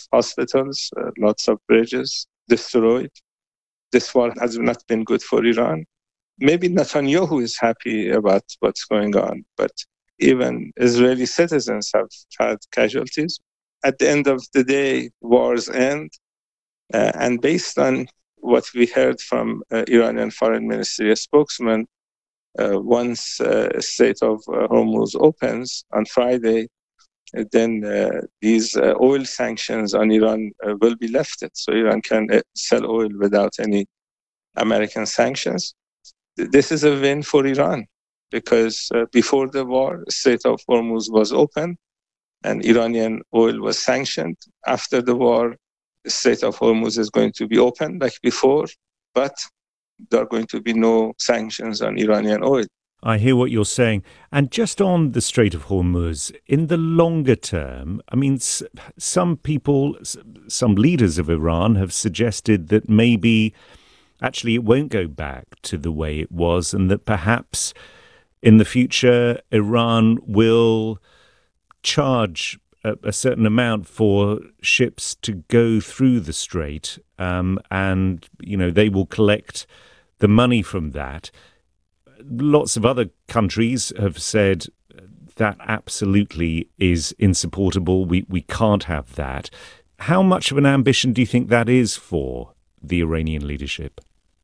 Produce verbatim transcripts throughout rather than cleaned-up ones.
hospitals, uh, lots of bridges destroyed. This war has not been good for Iran. Maybe Netanyahu is happy about what's going on, but even Israeli citizens have had casualties. At the end of the day, wars end. Uh, and based on what we heard from uh, Iranian Foreign Ministry spokesman, uh, once uh, Strait of uh, Hormuz opens on Friday, uh, then uh, these uh, oil sanctions on Iran uh, will be lifted. So Iran can uh, sell oil without any American sanctions. This is a win for Iran because uh, before the war, Strait of Hormuz was open and Iranian oil was sanctioned. After the war, the Strait of Hormuz is going to be open like before, but there are going to be no sanctions on Iranian oil. I hear what you're saying. And just on the Strait of Hormuz, in the longer term, I mean, s- some people, s- some leaders of Iran have suggested that maybe actually it won't go back to the way it was and that perhaps in the future Iran will charge a, a certain amount for ships to go through the strait, um, and, you know, they will collect the money from that. Lots of other countries have said that absolutely is insupportable. We, we can't have that. How much of an ambition do you think that is for the Iranian leadership?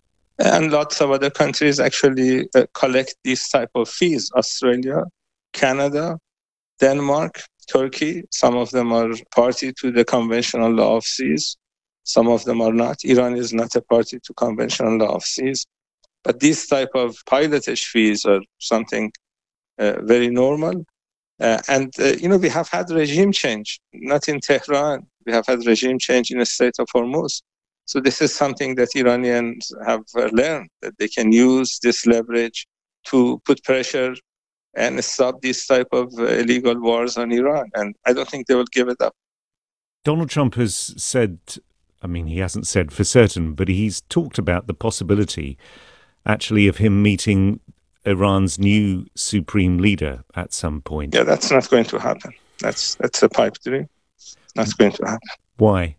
And lots of other countries actually uh, collect these type of fees. Australia, Canada, Denmark, Turkey. Some of them are party to the conventional law of seas. Some of them are not. Iran is not a party to conventional law of seas. But these type of pilotage fees are something uh, very normal. Uh, and, uh, you know, we have had regime change, not in Tehran. We have had regime change in the Strait of Hormuz. So this is something that Iranians have uh, learned, that they can use this leverage to put pressure and stop this type of uh, illegal wars on Iran. And I don't think they will give it up. Donald Trump has said, I mean, he hasn't said for certain, but he's talked about the possibility actually of him meeting Iran's new supreme leader at some point. Yeah, that's not going to happen. That's that's a pipe dream. Not going to happen. Why?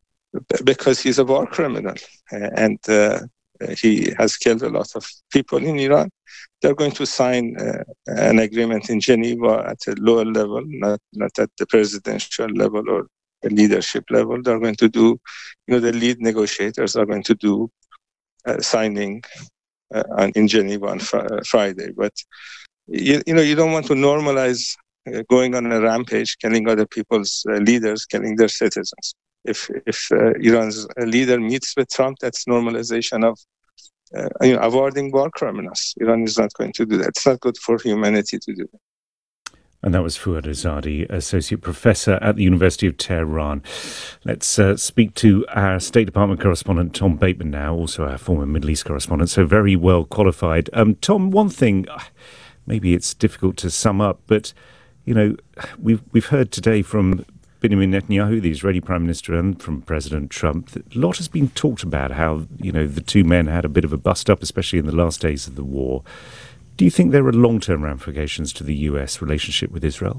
Because he's a war criminal and uh, he has killed a lot of people in Iran. They're going to sign uh, an agreement in Geneva at a lower level, not, not at the presidential level or the leadership level. They're going to do, you know, the lead negotiators are going to do uh, signing uh, on, in Geneva on fr- uh, Friday. But, you, you know, you don't want to normalize uh, going on a rampage, killing other people's uh, leaders, killing their citizens. If if uh, Iran's leader meets with Trump, that's normalization of uh, you know, avoiding war criminals. Iran is not going to do that. It's not good for humanity to do that. And that was Fouad Azadi, Associate Professor at the University of Tehran. Let's uh, speak to our State Department correspondent, Tom Bateman, now, also our former Middle East correspondent, so very well qualified. Um, Tom, one thing, maybe it's difficult to sum up, but, you know, we've, we've heard today from Benjamin Netanyahu, the Israeli Prime Minister, and from President Trump, a lot has been talked about how, you know, the two men had a bit of a bust-up, especially in the last days of the war. Do you think there are long-term ramifications to the U S relationship with Israel?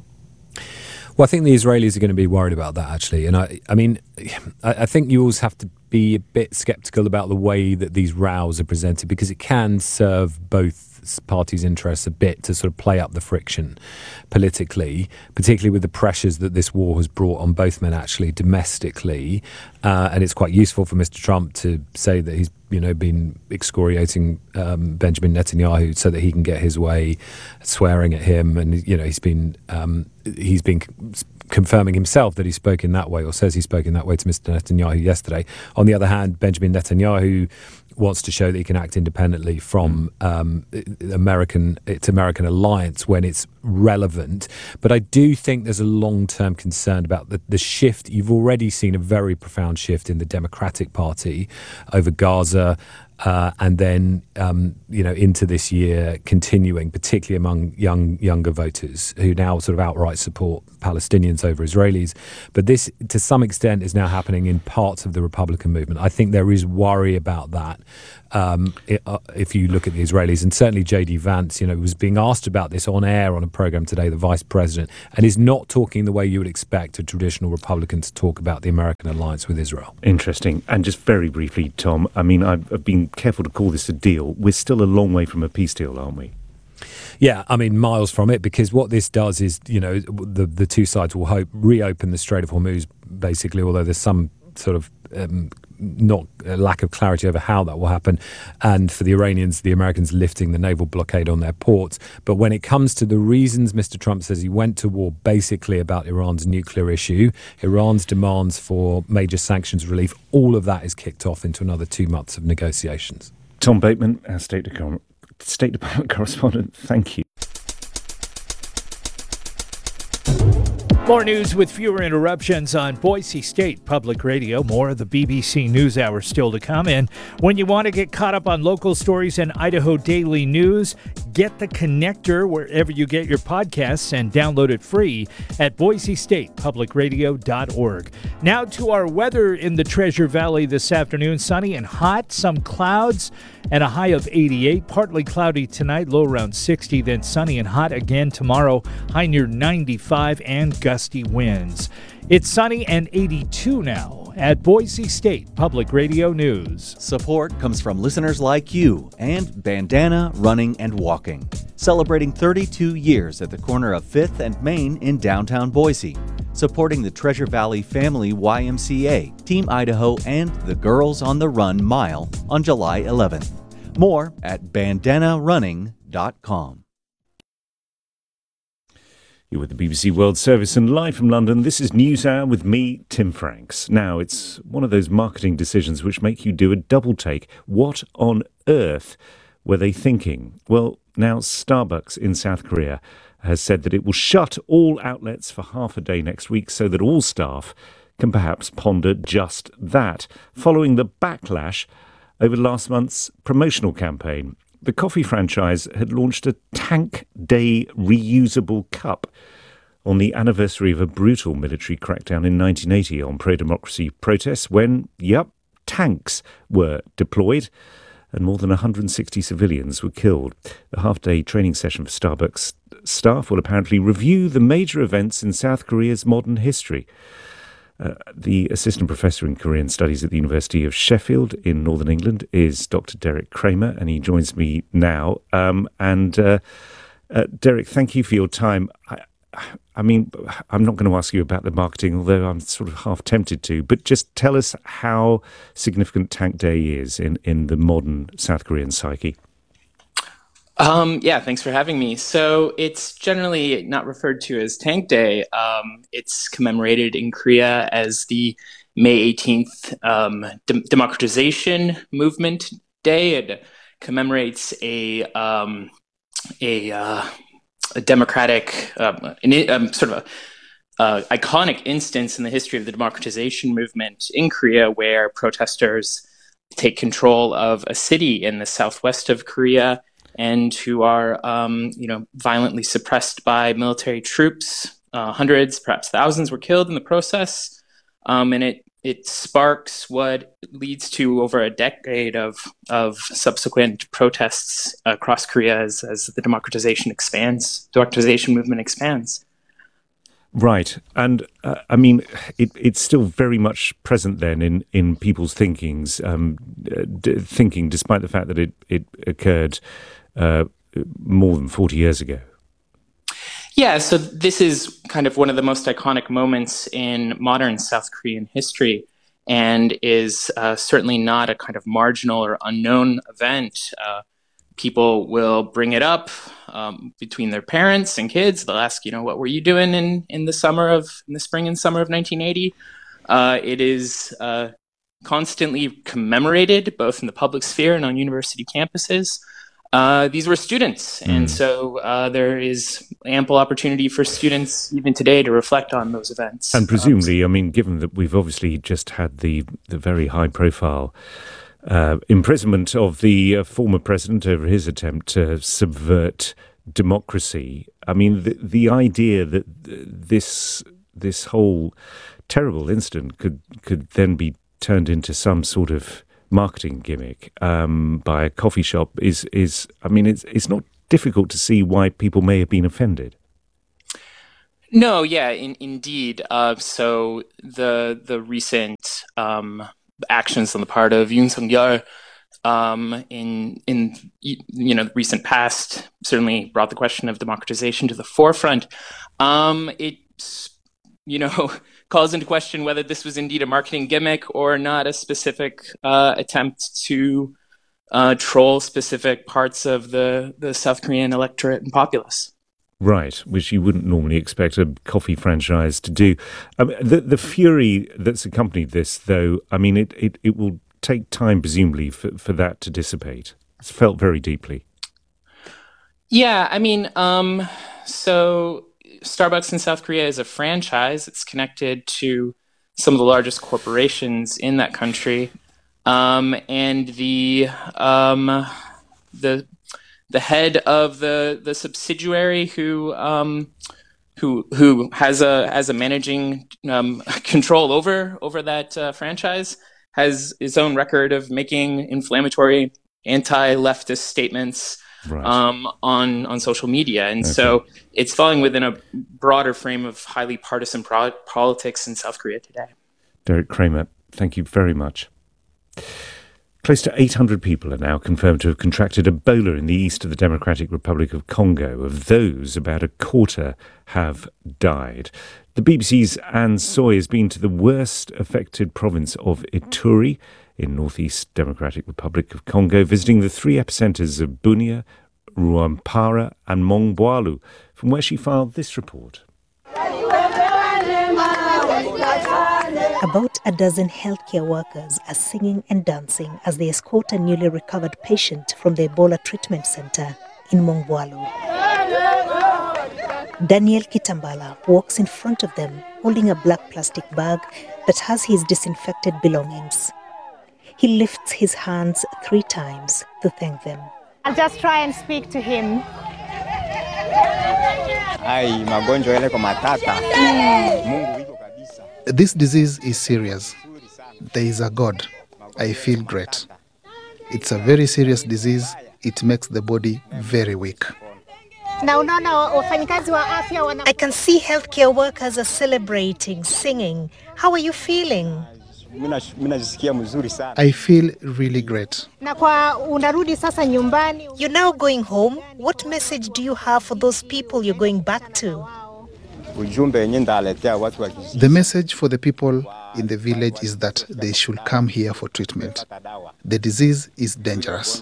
Well, I think the Israelis are going to be worried about that, actually. And I, I mean, I, I think you always have to be a bit sceptical about the way that these rows are presented, because it can serve both parties' interests a bit to sort of play up the friction politically, particularly with the pressures that this war has brought on both men, actually, domestically. Uh, and it's quite useful for Mister Trump to say that he's, you know, been excoriating um, Benjamin Netanyahu so that he can get his way, swearing at him. And, you know, he's been um, he's been confirming himself that he spoke in that way, or says he spoke in that way, to Mister Netanyahu yesterday. On the other hand, Benjamin Netanyahu wants to show that he can act independently from um, American its American alliance when it's relevant. But I do think there's a long-term concern about the, the shift. You've already seen a very profound shift in the Democratic Party over Gaza, uh, and then um, you know, into this year continuing, particularly among young younger voters who now sort of outright support Palestinians over Israelis. But this, to some extent, is now happening in parts of the Republican movement. I think there is worry about that Um, it, uh, if you look at the Israelis, and certainly J D Vance, you know, was being asked about this on air on a program today, the vice president, and is not talking the way you would expect a traditional Republican to talk about the American alliance with Israel. Interesting. And just very briefly, Tom, I mean, I've, I've been careful to call this a deal. We're still a long way from a peace deal, aren't we? Yeah, I mean, miles from it, because what this does is, you know, the the two sides will hope reopen the Strait of Hormuz, basically, although there's some sort of um, not a lack of clarity over how that will happen. And for the Iranians, the Americans lifting the naval blockade on their ports. But when it comes to the reasons Mister Trump says he went to war basically about Iran's nuclear issue, Iran's demands for major sanctions relief, all of that is kicked off into another two months of negotiations. Tom Bateman, our State Department, State Department correspondent, thank you. More news with fewer interruptions on Boise State Public Radio. More of the B B C NewsHour still to come. And when you want to get caught up on local stories and Idaho Daily News, get the Connector wherever you get your podcasts and download it free at boise state public radio dot org. Now to our weather in the Treasure Valley this afternoon. Sunny and hot, some clouds, and a high of eighty-eight. Partly cloudy tonight, low around sixty. Then sunny and hot again tomorrow, high near ninety-five, and gusty winds. It's sunny and eighty-two now at Boise State Public Radio News. Support comes from listeners like you and Bandana Running and Walking, celebrating thirty-two years at the corner of fifth and Main in downtown Boise, supporting the Treasure Valley Family Y M C A, Team Idaho, and the Girls on the Run Mile on July eleventh. More at bandana running dot com. You're with the B B C World Service and live from London. This is NewsHour with me, Tim Franks. Now, it's one of those marketing decisions which make you do a double take. What on earth were they thinking? Well, now Starbucks in South Korea has said that it will shut all outlets for half a day next week so that all staff can perhaps ponder just that, following the backlash over last month's promotional campaign. The coffee franchise had launched a Tank Day reusable cup on the anniversary of a brutal military crackdown in nineteen eighty on pro-democracy protests when, yep, tanks were deployed and more than one hundred sixty civilians were killed. The half-day training session for Starbucks staff will apparently review the major events in South Korea's modern history. Uh, the assistant professor in Korean studies at the University of Sheffield in Northern England is Doctor Derek Kramer, and he joins me now. Um, and uh, uh, Derek, thank you for your time. I, I mean, I'm not going to ask you about the marketing, although I'm sort of half tempted to, but just tell us how significant Tank Day is in, in the modern South Korean psyche. Um, yeah, thanks for having me. So it's generally not referred to as Tank Day. Um, it's commemorated in Korea as the May eighteenth um, de- Democratization Movement Day. It commemorates a um, a, uh, a democratic, um, an, um, sort of a uh, iconic instance in the history of the democratization movement in Korea, where protesters take control of a city in the southwest of Korea, and who are, um, you know, violently suppressed by military troops. Uh, hundreds, perhaps thousands, were killed in the process, um, and it it sparks what leads to over a decade of of subsequent protests across Korea as as the democratization expands, democratization movement expands. Right, and uh, I mean, it, it's still very much present then in, in people's thinkings, um, d- thinking, despite the fact that it it occurred Uh, more than forty years ago. Yeah, so this is kind of one of the most iconic moments in modern South Korean history, and is uh, certainly not a kind of marginal or unknown event. Uh, people will bring it up um, between their parents and kids. They'll ask, you know, what were you doing in, in the summer of, in the spring and summer of nineteen eighty? Uh, it is uh, constantly commemorated, both in the public sphere and on university campuses. Uh, these were students, and mm. so uh, there is ample opportunity for students even today to reflect on those events. And presumably, um, I mean, given that we've obviously just had the, the very high-profile uh, imprisonment of the uh, former president over his attempt to subvert democracy, I mean, the, the idea that this this whole terrible incident could could then be turned into some sort of marketing gimmick um, by a coffee shop is, is I mean, it's it's not difficult to see why people may have been offended. No, yeah, in, indeed. Uh, so the the recent um, actions on the part of Yoon Suk-yeol um, in in you know the recent past certainly brought the question of democratization to the forefront. Um, it you know calls into question whether this was indeed a marketing gimmick or not a specific uh, attempt to uh, troll specific parts of the the South Korean electorate and populace. Right, which you wouldn't normally expect a coffee franchise to do. Um, the the fury that's accompanied this, though, I mean, it, it, it will take time, presumably, for, for that to dissipate. It's felt very deeply. Yeah, I mean, um, so Starbucks in South Korea is a franchise. It's connected to some of the largest corporations in that country. Um, and the um, the the head of the the subsidiary who um, who who has a has a managing um, control over over that uh, franchise has his own record of making inflammatory anti-leftist statements right. um, on on social media, and okay. so it's falling within a broader frame of highly partisan pro- politics in South Korea today. Derek Kramer, thank you very much. Close to eight hundred people are now confirmed to have contracted Ebola in the east of the Democratic Republic of Congo. Of those, about a quarter have died. The B B C's Anne Soy has been to the worst affected province of Ituri in northeast Democratic Republic of Congo, visiting the three epicenters of Bunia, Rwampara and Mongwalu, from where she filed this report. About a dozen healthcare workers are singing and dancing as they escort a newly recovered patient from the Ebola treatment center in Mongwalu. Daniel Kitambala walks in front of them holding a black plastic bag that has his disinfected belongings. He lifts his hands three times to thank them. I'll just try and speak to him. This disease is serious. There is a God. I feel great. It's a very serious disease. It makes the body very weak. I can see healthcare workers are celebrating, singing. How are you feeling? I feel really great. You're now going home. What message do you have for those people you're going back to? The message for the people in the village is that they should come here for treatment. The disease is dangerous.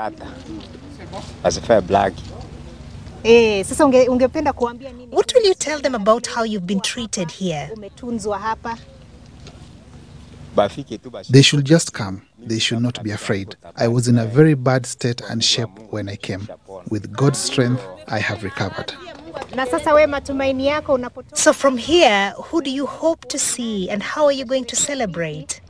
What will you tell them about how you've been treated here? They should just come. They should not be afraid. I was in a very bad state and shape when I came. With God's strength, I have recovered. So from here, who do you hope to see and how are you going to celebrate?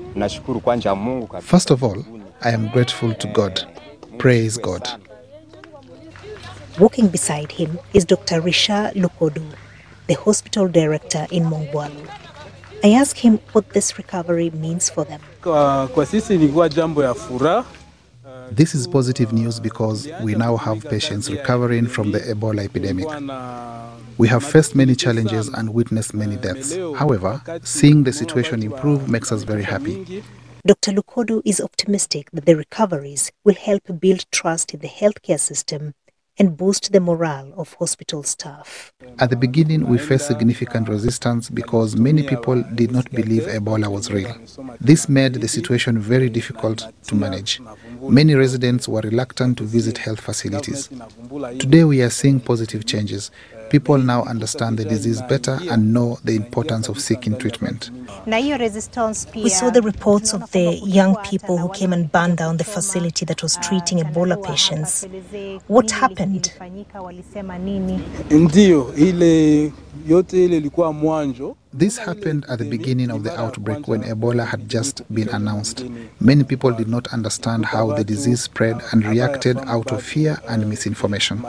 First of all, I am grateful to God. Praise God. Walking beside him is Doctor Risha Lukodu, the hospital director in Mongwalu. I ask him what this recovery means for them. This is positive news because we now have patients recovering from the Ebola epidemic. We have faced many challenges and witnessed many deaths. However, seeing the situation improve makes us very happy. Doctor Lukodu is optimistic that the recoveries will help build trust in the healthcare system and boost the morale of hospital staff. At the beginning, we faced significant resistance because many people did not believe Ebola was real. This made the situation very difficult to manage. Many residents were reluctant to visit health facilities. Today, we are seeing positive changes. People now understand the disease better and know the importance of seeking treatment. We saw the reports of the young people who came and burned down the facility that was treating Ebola patients. What happened? This happened at the beginning of the outbreak when Ebola had just been announced. Many people did not understand how the disease spread and reacted out of fear and misinformation.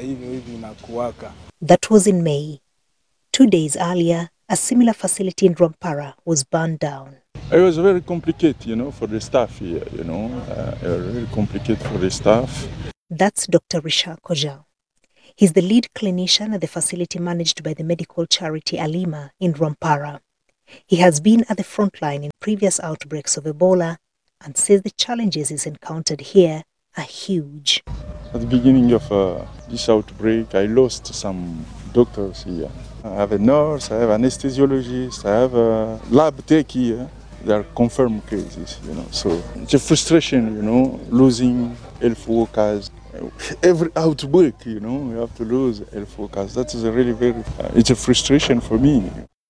That was in May. Two days earlier, a similar facility in Rwampara was burned down. It was very complicated, you know, for the staff here, you know, uh, it was very complicated for the staff. That's Doctor Richard Kojal. He's the lead clinician at the facility managed by the medical charity Alima in Rwampara. He has been at the front line in previous outbreaks of Ebola and says the challenges he's encountered here are huge. At the beginning of uh, this outbreak, I lost some doctors here. I have a nurse, I have an anesthesiologist, I have a lab tech here. They are confirmed cases, you know. So it's a frustration, you know, losing health workers. Every outbreak, you know, we have to lose health workers. That is a really very, uh, it's a frustration for me.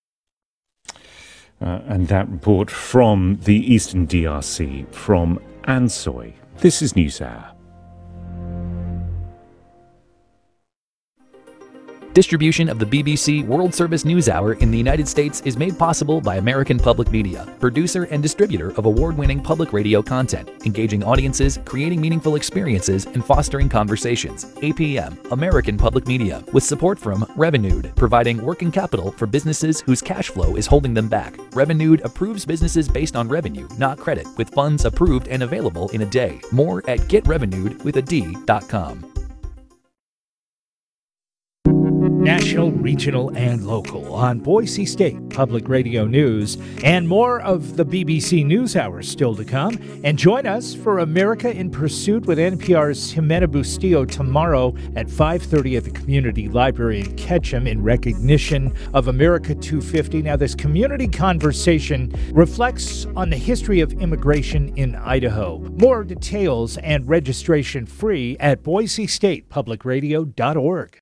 Uh, and that report from the Eastern D R C, from Ansoy. This is NewsHour. Distribution of the B B C World Service News Hour in the United States is made possible by American Public Media, producer and distributor of award-winning public radio content, engaging audiences, creating meaningful experiences, and fostering conversations. A P M, American Public Media, with support from Revenued, providing working capital for businesses whose cash flow is holding them back. Revenued approves businesses based on revenue, not credit, with funds approved and available in a day. More at get revenued with a D dot com. National, regional, and local on Boise State Public Radio News, and more of the B B C NewsHour still to come. And join us for America in Pursuit with N P R's Jimena Bustillo tomorrow at five thirty at the Community Library in Ketchum in recognition of America two fifty. Now, this community conversation reflects on the history of immigration in Idaho. More details and registration free at boise state public radio dot org.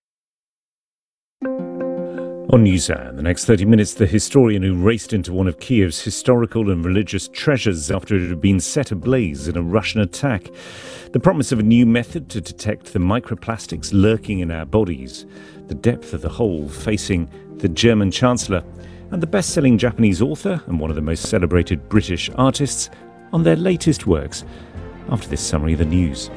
On NewsHour, in the next thirty minutes, the historian who raced into one of Kiev's historical and religious treasures after it had been set ablaze in a Russian attack. The promise of a new method to detect the microplastics lurking in our bodies. The depth of the hole facing the German Chancellor. And the best-selling Japanese author and one of the most celebrated British artists on their latest works. After this summary of the news.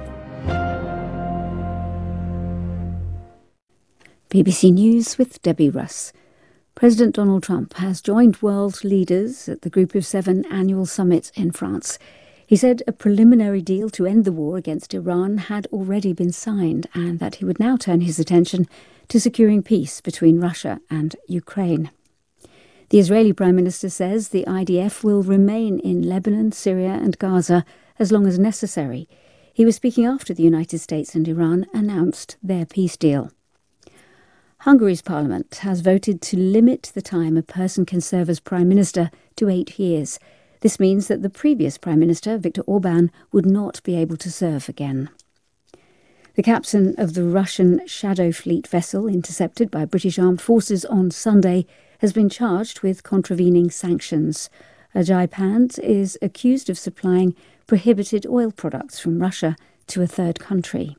B B C News with Debbie Russ. President Donald Trump has joined world leaders at the Group of Seven annual summit in France. He said a preliminary deal to end the war against Iran had already been signed and that he would now turn his attention to securing peace between Russia and Ukraine. The Israeli Prime Minister says the I D F will remain in Lebanon, Syria and Gaza as long as necessary. He was speaking after the United States and Iran announced their peace deal. Hungary's parliament has voted to limit the time a person can serve as prime minister to eight years. This means that the previous prime minister, Viktor Orban, would not be able to serve again. The captain of the Russian Shadow Fleet vessel intercepted by British armed forces on Sunday has been charged with contravening sanctions. Ajay Pand is accused of supplying prohibited oil products from Russia to a third country.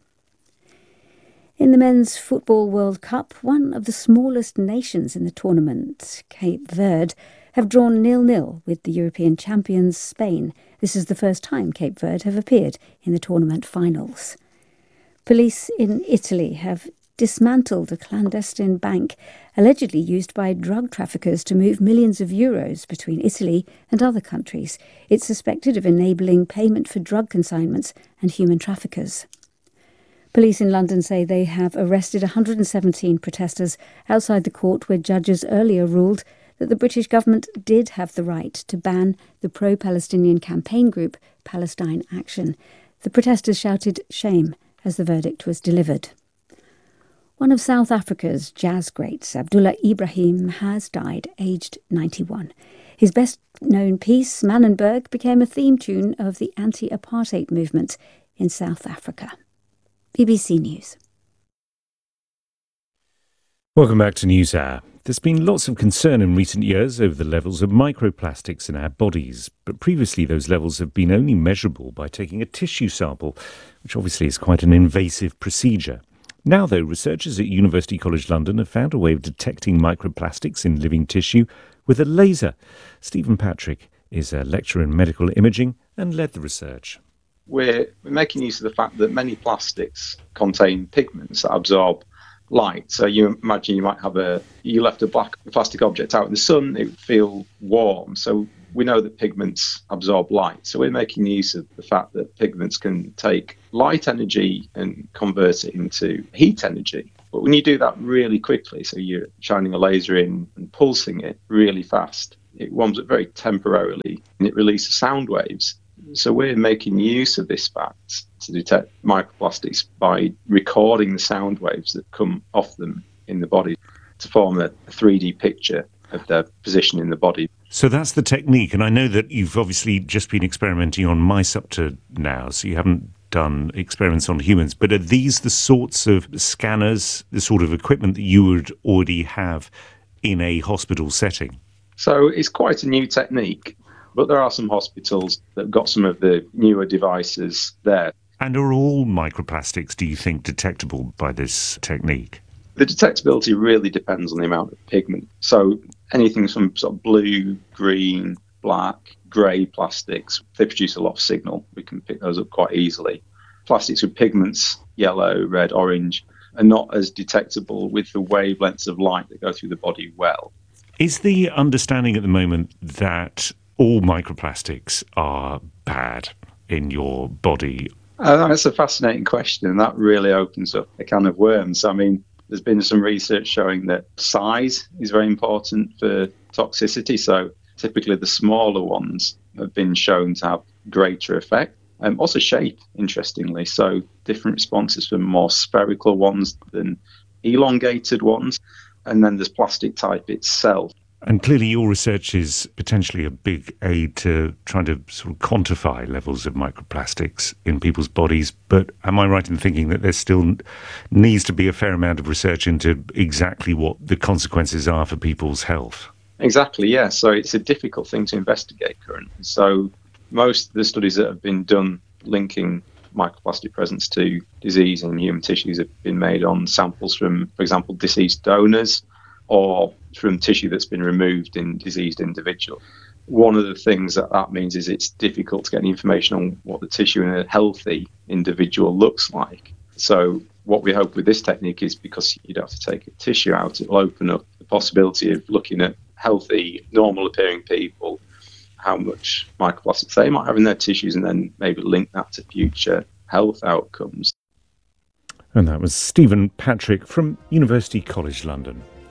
In the Men's Football World Cup, one of the smallest nations in the tournament, Cape Verde, have drawn nil-nil with the European champions Spain. This is the first time Cape Verde have appeared in the tournament finals. Police in Italy have dismantled a clandestine bank allegedly used by drug traffickers to move millions of euros between Italy and other countries. It's suspected of enabling payment for drug consignments and human traffickers. Police in London say they have arrested one hundred seventeen protesters outside the court where judges earlier ruled that the British government did have the right to ban the pro-Palestinian campaign group Palestine Action. The protesters shouted shame as the verdict was delivered. One of South Africa's jazz greats, Abdullah Ibrahim, has died, aged ninety-one. His best-known piece, Manenberg, became a theme tune of the anti-apartheid movement in South Africa. B B C News. Welcome back to NewsHour. There's been lots of concern in recent years over the levels of microplastics in our bodies, but previously those levels have been only measurable by taking a tissue sample, which obviously is quite an invasive procedure. Now, though, researchers at University College London have found a way of detecting microplastics in living tissue with a laser. Stephen Patrick is a lecturer in medical imaging and led the research. We're, we're making use of the fact that many plastics contain pigments that absorb light. So you imagine you might have a, you left a black plastic object out in the sun, it would feel warm. So we know that pigments absorb light. So we're making use of the fact that pigments can take light energy and convert it into heat energy. But when you do that really quickly, so you're shining a laser in and pulsing it really fast, it warms up very temporarily and it releases sound waves. So we're making use of this fact to detect microplastics by recording the sound waves that come off them in the body to form a three D picture of their position in the body. So that's the technique, and I know that you've obviously just been experimenting on mice up to now, so you haven't done experiments on humans, but are these the sorts of scanners, the sort of equipment that you would already have in a hospital setting? So it's quite a new technique, but there are some hospitals that have got some of the newer devices there. And are all microplastics, do you think, detectable by this technique? The detectability really depends on the amount of pigment. So anything from sort of blue, green, black, grey plastics, they produce a lot of signal. We can pick those up quite easily. Plastics with pigments, yellow, red, orange, are not as detectable with the wavelengths of light that go through the body well. Is the understanding at the moment that all microplastics are bad in your body? Uh, that's a fascinating question, and that really opens up a can of worms. I mean, there's been some research showing that size is very important for toxicity. So typically the smaller ones have been shown to have greater effect. Um, also shape, interestingly. So different responses from more spherical ones than elongated ones. And then there's plastic type itself. And clearly your research is potentially a big aid to trying to sort of quantify levels of microplastics in people's bodies. But am I right in thinking that there still needs to be a fair amount of research into exactly what the consequences are for people's health? Exactly, yeah. So it's a difficult thing to investigate currently. So most of the studies that have been done linking microplastic presence to disease in human tissues have been made on samples from, for example, deceased donors, or from tissue that's been removed in diseased individuals. One of the things that that means is it's difficult to get any information on what the tissue in a healthy individual looks like. So what we hope with this technique is, because you don't have to take a tissue out, it'll open up the possibility of looking at healthy, normal-appearing people, how much microplastics they might have in their tissues, and then maybe link that to future health outcomes. And that was Stephen Patrick from University College London.